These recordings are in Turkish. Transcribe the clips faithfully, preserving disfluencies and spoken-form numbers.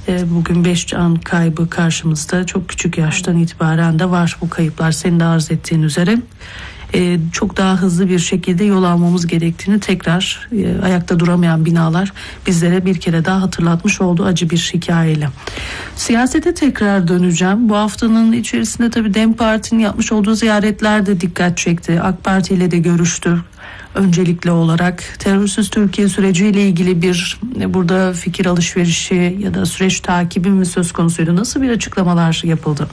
Bugün beş can kaybı karşımızda. Çok küçük yaştan itibaren de var bu kayıplar. Senin de arz ettiğin üzere. Ee, çok daha hızlı bir şekilde yol almamız gerektiğini tekrar e, ayakta duramayan binalar bizlere bir kere daha hatırlatmış oldu acı bir hikayeyle. Siyasete tekrar döneceğim. Bu haftanın içerisinde tabii DEM Parti'nin yapmış olduğu ziyaretler de dikkat çekti. AK Parti ile de görüştü. Öncelikli olarak terörsüz Türkiye süreciyle ilgili bir burada fikir alışverişi ya da süreç takibi mi söz konusuydu? Nasıl bir açıklamalar yapıldı?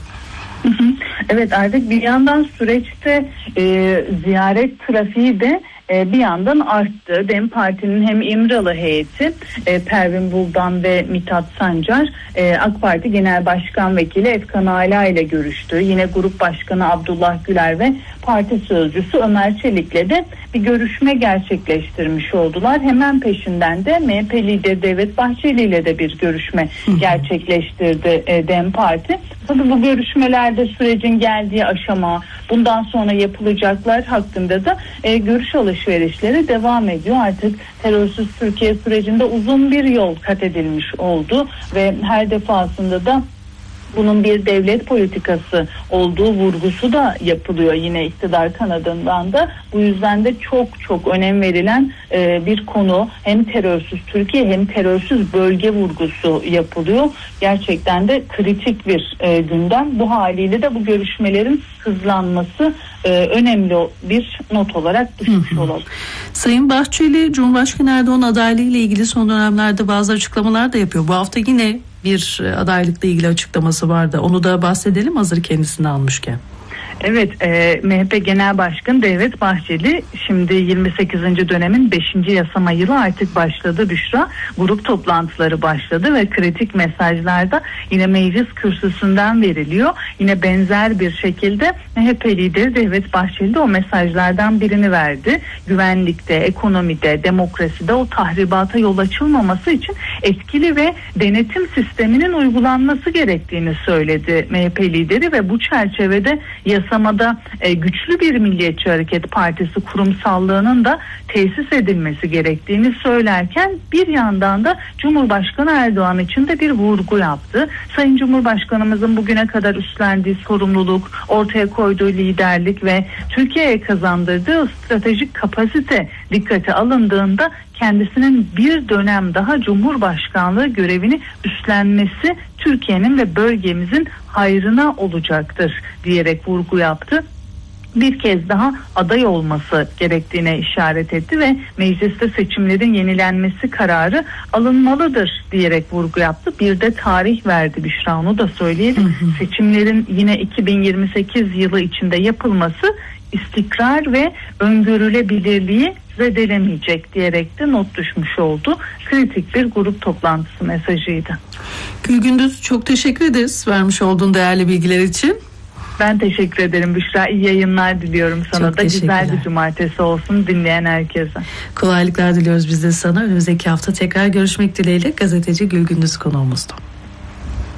Evet, artık bir yandan süreçte e, ziyaret trafiği de e, bir yandan arttı. DEM Parti'nin hem İmralı heyeti e, Pervin Buldan ve Mithat Sancar e, AK Parti Genel Başkan Vekili Efkan Ala ile görüştü. Yine Grup Başkanı Abdullah Güler ve Parti Sözcüsü Ömer Çelik'le de bir görüşme gerçekleştirmiş oldular. Hemen peşinden de M H P lideri Devlet Bahçeli ile de bir görüşme gerçekleştirdi e, DEM Parti. Tabii bu görüşmelerde sürecin geldiği aşama, bundan sonra yapılacaklar hakkında da e, görüş alışverişleri devam ediyor. Artık terörsüz Türkiye sürecinde uzun bir yol kat edilmiş oldu ve her defasında da bunun bir devlet politikası olduğu vurgusu da yapılıyor yine iktidar kanadından da. Bu yüzden de çok çok önem verilen e, bir konu. Hem terörsüz Türkiye hem terörsüz bölge vurgusu yapılıyor. Gerçekten de kritik bir e, gündem. Bu haliyle de bu görüşmelerin hızlanması e, önemli bir not olarak düşmüş olalım. Sayın Bahçeli, Cumhurbaşkanı Erdoğan adaylığı ile ilgili son dönemlerde bazı açıklamalar da yapıyor. Bu hafta yine bir adaylıkla ilgili açıklaması vardı. Onu da bahsedelim hazır kendisini almışken. Evet, e, M H P Genel Başkanı Devlet Bahçeli şimdi yirmi sekizinci dönemin beşinci yasama yılı artık başladı Büşra. Grup toplantıları başladı ve kritik mesajlarda yine meclis kürsüsünden veriliyor. Yine benzer bir şekilde M H P lideri Devlet Bahçeli de o mesajlardan birini verdi. Güvenlikte, ekonomide, demokraside o tahribata yol açılmaması için etkili ve denetim sisteminin uygulanması gerektiğini söyledi M H P lideri ve bu çerçevede yasamada e, güçlü bir Milliyetçi Hareket Partisi kurumsallığının da tesis edilmesi gerektiğini söylerken bir yandan da Cumhurbaşkanı Erdoğan için de bir vurgu yaptı. Sayın Cumhurbaşkanımızın bugüne kadar üstlendiği sorumluluk, ortaya koyduğu liderlik ve Türkiye'ye kazandırdığı stratejik kapasite dikkate alındığında kendisinin bir dönem daha Cumhurbaşkanlığı görevini üstlenmesi Türkiye'nin ve bölgemizin hayrına olacaktır diyerek vurgu yaptı. Bir kez daha aday olması gerektiğine işaret etti ve mecliste seçimlerin yenilenmesi kararı alınmalıdır diyerek vurgu yaptı. Bir de tarih verdi Büşra, onu da söyleyelim. Hı hı. Seçimlerin yine iki bin yirmi sekiz yılı içinde yapılması istikrar ve öngörülebilirliği zedelemeyecek diyerek de not düşmüş oldu. Kritik bir grup toplantısı mesajıydı. Gülgündüz, çok teşekkür ederiz vermiş olduğun değerli bilgiler için. Ben teşekkür ederim Büşra. İyi yayınlar diliyorum sana çok da. Güzel bir cumartesi olsun dinleyen herkese. Kolaylıklar diliyoruz biz de sana. Önümüzdeki hafta tekrar görüşmek dileğiyle. Gazeteci Gülgündüz konuğumuzdu.